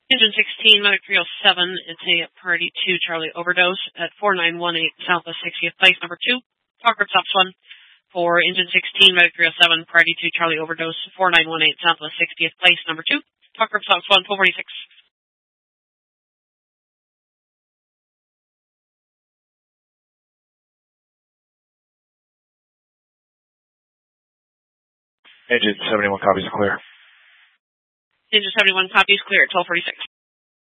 Engine 16, Medic 307, it's a Priority 2 Charlie overdose at 4918 Southwest 60th Place, number 2. Talk group stops 1 for Engine 16, Medic 307, Priority 2 Charlie overdose, 4918 Southwest 60th Place, number 2. Talk group stops 1, 1246. Engine 71 copies clear. Engine 71 copies clear at 1246.